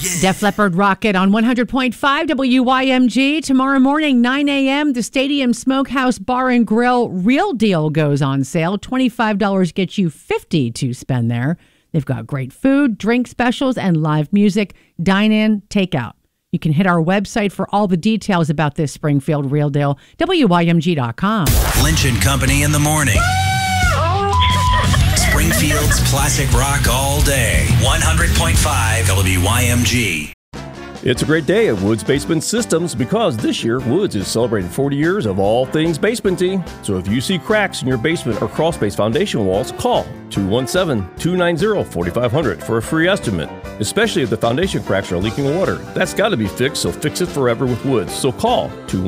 Def Leppard Rocket on 100.5 WYMG. Tomorrow morning, 9 a.m., the Stadium Smokehouse Bar and Grill Real Deal goes on sale. $25 gets you $50 to spend there. They've got great food, drink specials, and live music. Dine in, take out. You can hit our website for all the details about this Springfield Real Deal, WYMG.com. Lynch and Company in the morning. Springfield's classic rock all day. 100.5 WYMG. It's a great day at Woods Basement Systems because this year Woods is celebrating 40 years of all things basementy. So if you see cracks in your basement or crawl space foundation walls, call 217-290-4500 for a free estimate. Especially if the foundation cracks are leaking water. That's got to be fixed, so fix it forever with Woods. So call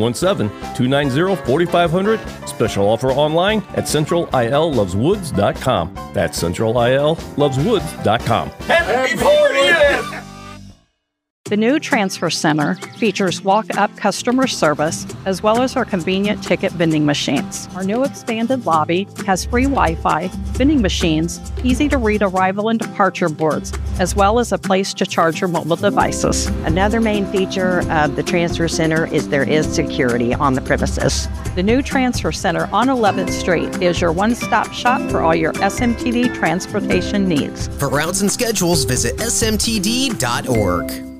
217-290-4500. Special offer online at centralilloveswoods.com. That's centralilloveswoods.com. Happy 40th! The new Transfer Center features walk-up customer service as well as our convenient ticket vending machines. Our new expanded lobby has free Wi-Fi, vending machines, easy-to-read arrival and departure boards, as well as a place to charge your mobile devices. Another main feature of the Transfer Center is there is security on the premises. The new Transfer Center on 11th Street is your one-stop shop for all your SMTD transportation needs. For routes and schedules, visit smtd.org.